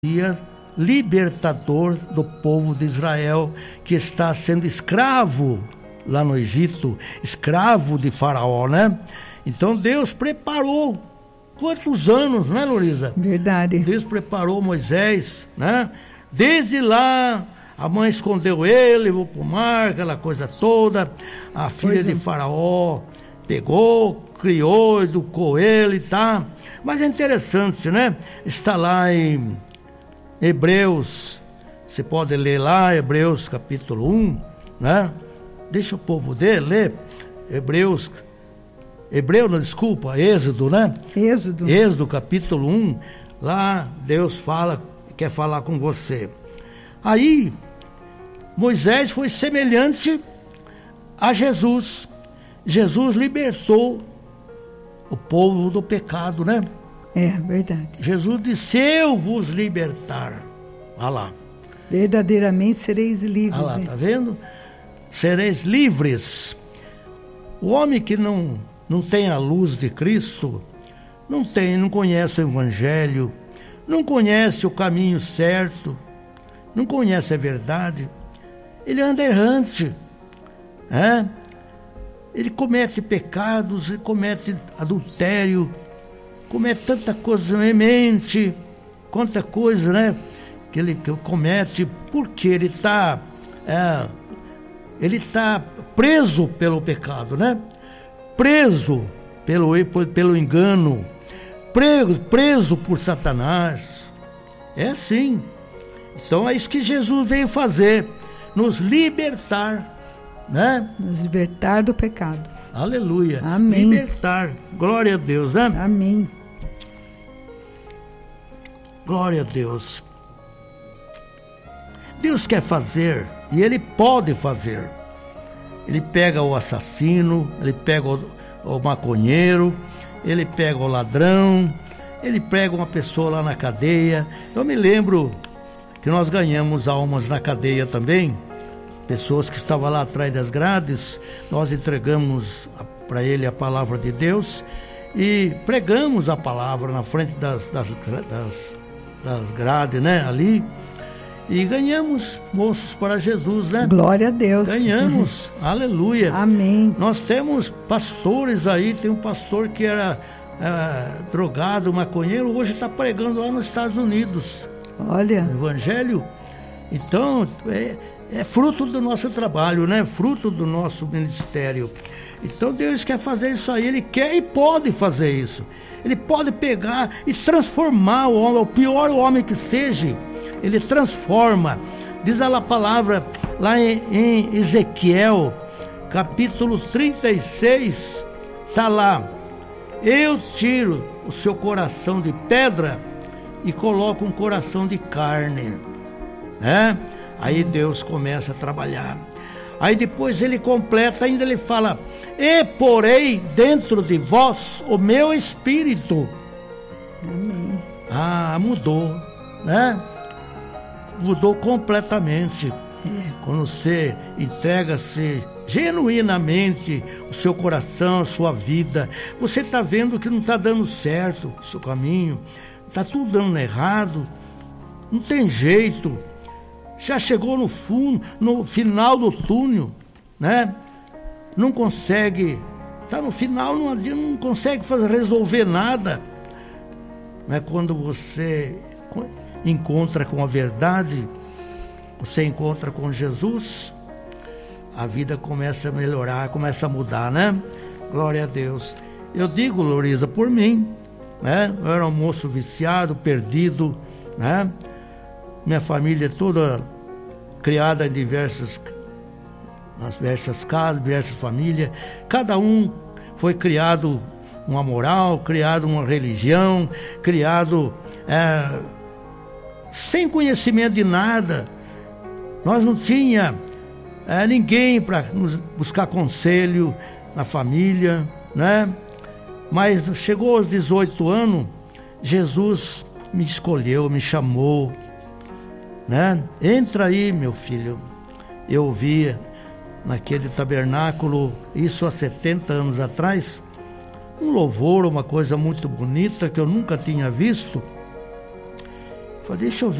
dia libertador do povo de Israel, que está sendo escravo lá no Egito, escravo de Faraó, né? Então Deus preparou quantos anos, né, Loriza? Verdade. Deus preparou Moisés, né? Desde lá, a mãe escondeu ele, levou para o mar, aquela coisa toda. A filha de Faraó pegou, criou, educou ele, tá? Mas é interessante, né? Está lá em Hebreus, você pode ler lá, Hebreus capítulo 1, né? Deixa o povo ler, Êxodo, né? Êxodo capítulo 1, lá Deus fala, quer falar com você. Aí, Moisés foi semelhante a Jesus. Jesus libertou o povo do pecado, né? É verdade. Jesus disse: eu vos libertar. Olha lá. Verdadeiramente sereis livres. Olha lá, tá vendo? Sereis livres. O homem que não tem a luz de Cristo, não conhece o Evangelho, não conhece o caminho certo, não conhece a verdade, ele anda errante, ele comete pecados, ele comete adultério, comete tanta coisa, mente, quanta coisa, né, que ele comete, porque ele está preso pelo pecado, né? Preso pelo engano, preso por Satanás. É assim. Então é isso que Jesus veio fazer, nos libertar, né? Nos libertar do pecado. Aleluia. Amém. Libertar. Glória a Deus, né? Amém. Glória a Deus. Deus quer fazer e Ele pode fazer. Ele pega o assassino, Ele pega o maconheiro, Ele pega o ladrão, Ele pega uma pessoa lá na cadeia. Eu me lembro que nós ganhamos almas na cadeia também, pessoas que estavam lá atrás das grades. Nós entregamos para ele a palavra de Deus e pregamos a palavra na frente das grades, né, ali. E ganhamos moços para Jesus, né? Glória a Deus. Ganhamos, aleluia. Amém. Nós temos pastores aí, tem um pastor que era drogado, maconheiro, hoje está pregando lá nos Estados Unidos. Olha. O Evangelho. Então, é fruto do nosso trabalho, né? Fruto do nosso ministério. Então Deus quer fazer isso aí, Ele quer e pode fazer isso. Ele pode pegar e transformar o homem, o pior homem que seja, Ele transforma. Diz a palavra lá em Ezequiel, capítulo 36, está lá: eu tiro o seu coração de pedra e coloco um coração de carne, né? Aí Deus começa a trabalhar. Aí depois ele completa, ainda ele fala: e porei dentro de vós o meu espírito. Amém. Mudou, né? Mudou completamente. Quando você entrega-se genuinamente o seu coração, a sua vida, você está vendo que não está dando certo o seu caminho, está tudo dando errado, não tem jeito, já chegou no fundo, no final do túnel, né? Não consegue, está no final, não consegue resolver nada, né? Quando você encontra com a verdade, você encontra com Jesus, a vida começa a melhorar, começa a mudar, né? Glória a Deus. Eu digo, Loriza, por mim, né? Eu era um moço viciado, perdido, né? Minha família toda criada em diversas casas, diversas famílias. Cada um foi criado uma moral, criado uma religião, criado sem conhecimento de nada. Nós não tinha ninguém para nos buscar conselho na família, né? Mas chegou aos 18 anos, Jesus me escolheu, me chamou, né? Entra aí, meu filho. Eu ouvia naquele tabernáculo, isso há 70 anos atrás, um louvor, uma coisa muito bonita que eu nunca tinha visto. Falei, deixa eu ver.